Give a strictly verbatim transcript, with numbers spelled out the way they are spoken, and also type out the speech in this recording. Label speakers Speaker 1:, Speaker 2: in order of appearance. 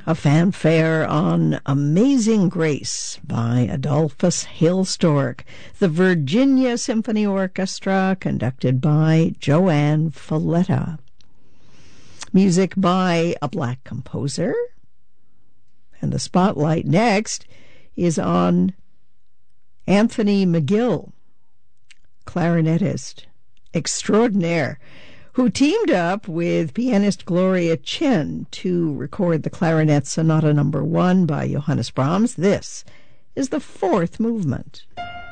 Speaker 1: a fanfare on Amazing Grace by Adolphus Hailstork, the Virginia Symphony Orchestra, conducted by Joanne Falletta. Music by a black composer. And the spotlight next is on Anthony McGill, clarinetist extraordinaire, who teamed up with pianist Gloria Chen to record the Clarinet Sonata Number One by Johannes Brahms. This is the fourth movement.